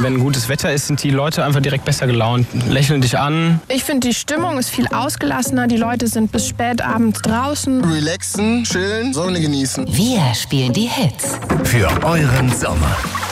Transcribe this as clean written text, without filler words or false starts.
Wenn gutes Wetter ist, sind die Leute einfach direkt besser gelaunt, lächeln dich an. Ich finde, die Stimmung ist viel ausgelassener. Die Leute sind bis spät abends draußen. Relaxen, chillen, Sonne genießen. Wir spielen die Hits. Für euren Sommer.